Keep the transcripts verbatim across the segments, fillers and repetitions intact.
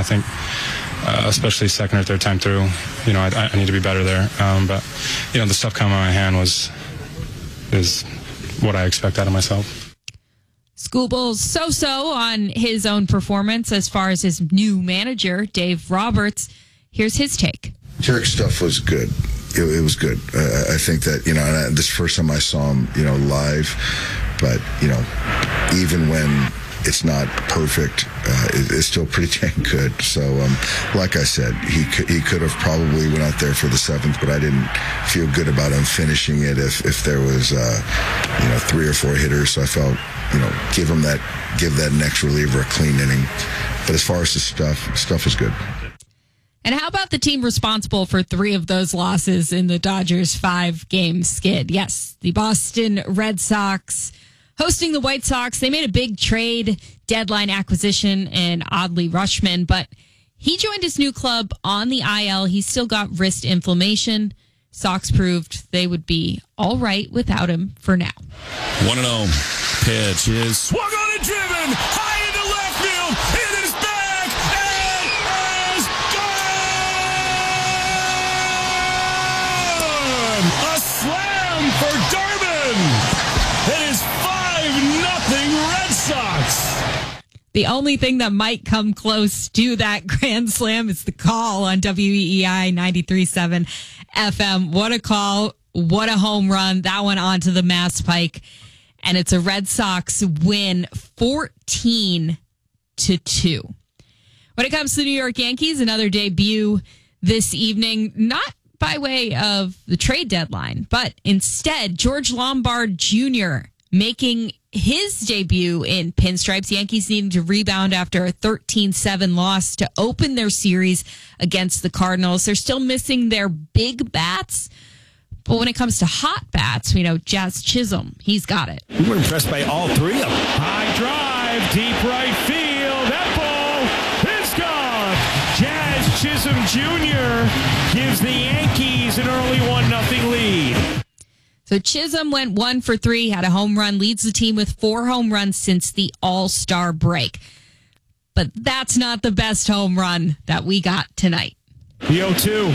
think, uh, especially second or third time through, you know, I, I need to be better there. Um, but, you know, the stuff coming on my hand was is what I expect out of myself. Skubal so-so on his own performance as far as his new manager, Dave Roberts. Here's his take. Jarek's stuff was good. It, it was good. Uh, I think that, you know, and I, this is the first time I saw him, you know, live. But, you know, even when it's not perfect, uh, it, it's still pretty dang good. So, um, like I said, he could, he could have probably went out there for the seventh, but I didn't feel good about him finishing it if, if there was, uh, you know, three or four hitters. So I felt, you know, give him that, give that next reliever a clean inning. But as far as the stuff, stuff is good. And how about the team responsible for three of those losses in the Dodgers' five-game skid? Yes, the Boston Red Sox hosting the White Sox. They made a big trade deadline acquisition in Adley Rutschman, but he joined his new club on the I L. He's still got wrist inflammation. Sox proved they would be all right without him for now. one and oh. Pitch is swung on and driven high into left field. It is back. It is gone. A slam for Durbin. It is five nothing Red Sox. The only thing that might come close to that grand slam is the call on W E E I ninety-three point seven F M. What a call. What a home run. That one onto the Mass Pike. And it's a Red Sox win fourteen to two. When it comes to the New York Yankees, another debut this evening, not by way of the trade deadline, but instead George Lombard Junior making his debut in pinstripes. Yankees needing to rebound after a thirteen seven loss to open their series against the Cardinals. They're still missing their big bats. But when it comes to hot bats, we know Jazz Chisholm, he's got it. We were impressed by all three of them. High drive, deep right field. That ball is gone. Jazz Chisholm Junior gives the Yankees an early one nothing lead. So Chisholm went one for three, had a home run, leads the team with four home runs since the All-Star break. But that's not the best home run that we got tonight. The oh two.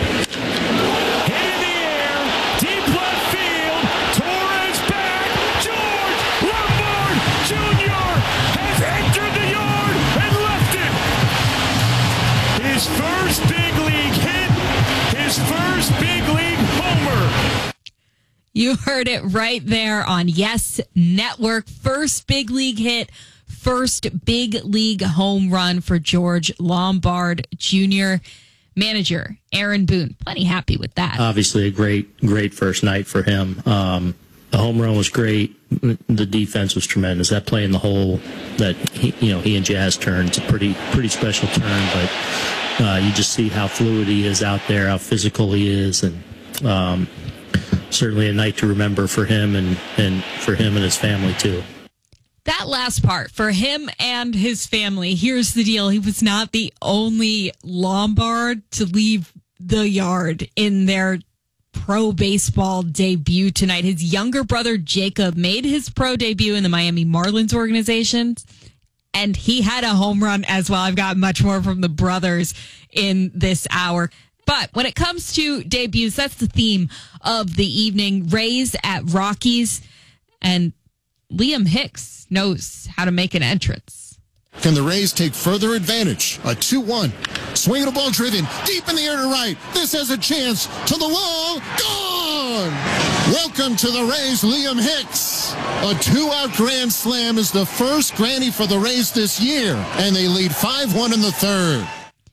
First big league hit, his first big league homer. You heard it right there on Yes Network. First big league hit, first big league home run for George Lombard Junior Manager Aaron Boone, plenty happy with that. Obviously a great, great first night for him. Um, the home run was great. The defense was tremendous. That play in the hole that he, you know, he and Jazz turned, it's a pretty, pretty special turn, but Uh, you just see how fluid he is out there, how physical he is, and um, certainly a night to remember for him and, and for him and his family, too. That last part, for him and his family, here's the deal. He was not the only Lombard to leave the yard in their pro baseball debut tonight. His younger brother, Jacob, made his pro debut in the Miami Marlins organization. And he had a home run as well. I've got much more from the brothers in this hour. But when it comes to debuts, that's the theme of the evening. Rays at Rockies. And Liam Hicks knows how to make an entrance. Can the Rays take further advantage? A two one. Swinging a ball driven deep in the air to right. This has a chance to the wall. Gone! Welcome to the Rays, Liam Hicks. A two-out grand slam is the first granny for the Rays this year, and they lead five one in the third.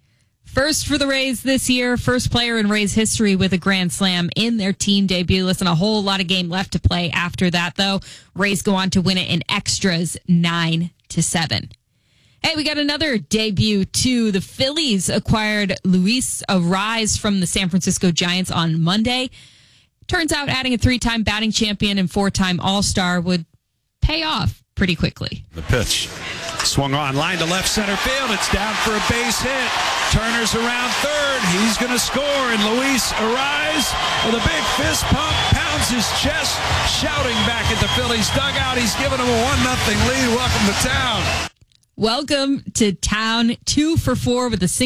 First for the Rays this year, first player in Rays history with a grand slam in their team debut. Listen, a whole lot of game left to play after that, though. Rays go on to win it in extras nine to seven. Hey, we got another debut, too. The Phillies acquired Luis Arraez from the San Francisco Giants on Monday. Turns out adding a three-time batting champion and four-time All-Star would pay off pretty quickly. The pitch swung on, line to left center field. It's down for a base hit. Turner's around third. He's going to score, and Luis Arraez with a big fist pump pounds his chest, shouting back at the Phillies dugout. He's giving them a one nothing lead. Welcome to town. Welcome to town. Two for four with a